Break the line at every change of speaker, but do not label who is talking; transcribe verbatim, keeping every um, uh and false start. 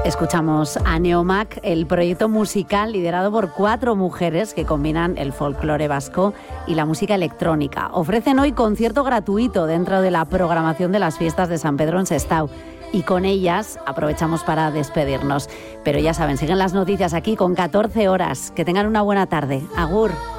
Escuchamos a Neomac, el proyecto musical liderado por cuatro mujeres que combinan el folclore vasco y la música electrónica. Ofrecen hoy concierto gratuito dentro de la programación de las fiestas de San Pedro en Sestao. Y con ellas aprovechamos para despedirnos. Pero ya saben, siguen las noticias aquí con catorce horas. Que tengan una buena tarde. Agur.